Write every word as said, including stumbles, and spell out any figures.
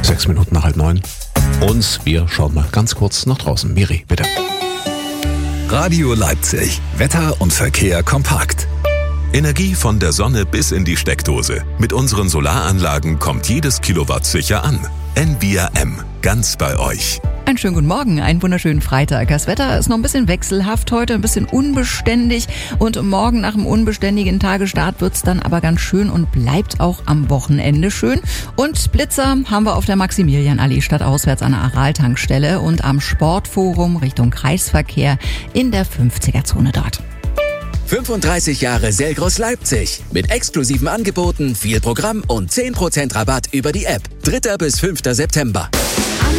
Sechs Minuten nach halb neun. Und wir schauen mal ganz kurz nach draußen. Miri, bitte. Radio Leipzig. Wetter und Verkehr kompakt. Energie von der Sonne bis in die Steckdose. Mit unseren Solaranlagen kommt jedes Kilowatt sicher an. N V R M. Ganz bei euch. Einen schönen guten Morgen, einen wunderschönen Freitag. Das Wetter ist noch ein bisschen wechselhaft heute, ein bisschen unbeständig und morgen nach dem unbeständigen Tagesstart wird's dann aber ganz schön und bleibt auch am Wochenende schön. Und Blitzer haben wir auf der Maximilianallee stadtauswärts an der Aral-Tankstelle und am Sportforum Richtung Kreisverkehr in der fünfziger-Zone dort. fünfunddreißig Jahre Selgros Leipzig. Mit exklusiven Angeboten, viel Programm und zehn Prozent Rabatt über die App. dritter bis fünfter September.